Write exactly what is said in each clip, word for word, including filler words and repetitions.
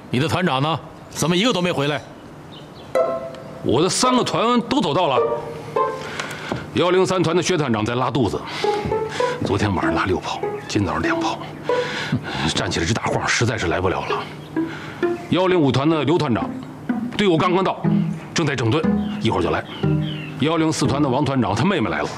你的团长呢？怎么一个都没回来？ 我的三个团都走到了。幺零三团的薛团长在拉肚子，昨天晚上拉六炮，今早上两炮，站起来直打晃，实在是来不了了。幺零五团的刘团长，队伍刚刚到，正在整顿，一会儿就来。幺零四团的王团长，他妹妹来了。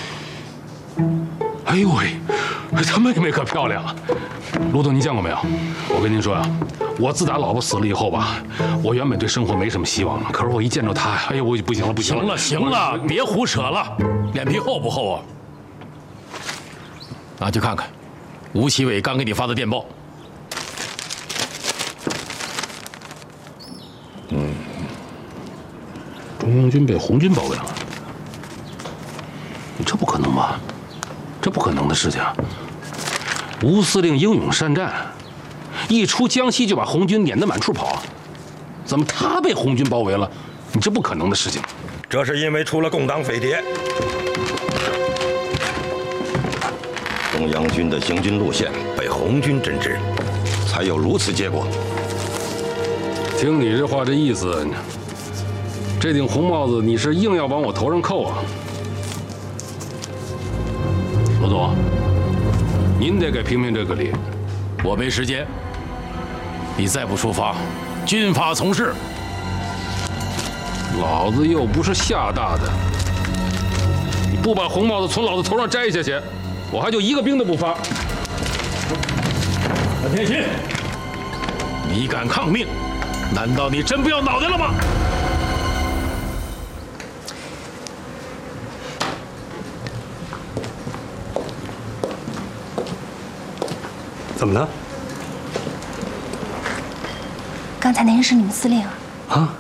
哎呦喂，他妹妹可漂亮啊！卢总，您见过没有？我跟您说呀、啊，我自打老婆死了以后吧，我原本对生活没什么希望了。可是我一见着她，哎呦，我就不行了，不行了， 行了，行了，别胡扯了，脸皮厚不厚啊？拿去看看，吴奇伟刚给你发的电报。 嗯，中央军被红军包围了，这不可能吧？这不可能的事情。吴司令英勇善战，一出江西就把红军撵得满处跑，怎么他被红军包围了？你这不可能的事情。 这是因为出了共党匪谍，中央军的行军路线被红军侦知，才有如此结果。 听你这话这意思，这顶红帽子你是硬要往我头上扣啊？罗总，您得给评评这个理。 我没时间，你再不出发，军法从事。 老子又不是厦大的，你不把红帽子从老子头上摘下去，我还就一个兵都不发。 蓝天心，你敢抗命？难道你真不要脑袋了吗？ 怎么了？ 刚才那人是你们司令啊？ 啊！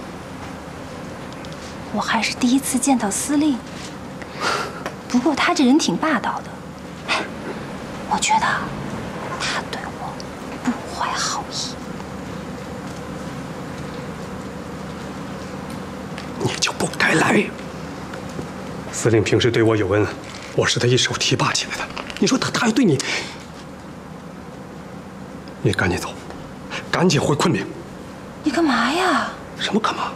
我还是第一次见到司令。不过他这人挺霸道的，哎，我觉得他对我不怀好意。 你就不该来！司令平时对我有恩，我是他一手提拔起来的。你说他他还对你……你赶紧走，赶紧回昆明。 你干嘛呀？ 什么干嘛？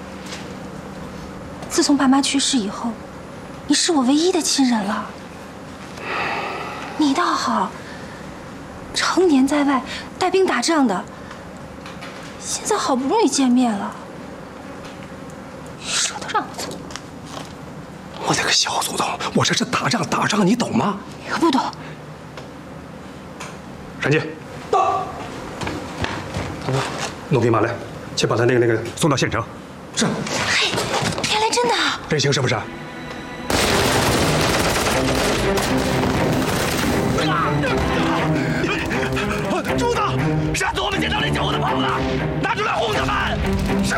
自从爸妈去世以后，你是我唯一的亲人了。你倒好，常年在外带兵打仗的，现在好不容易见面了，你舍得让我走？ 我的个小祖宗，我这是打仗打仗，你懂吗？ 你可不懂。 冉姐，到。弄匹马来，去把他那个那个送到县城。是。 嘿，原来真的。 真行是不是？ 猪子，杀死我们县长那小伙子跑了，拿出来轰他们！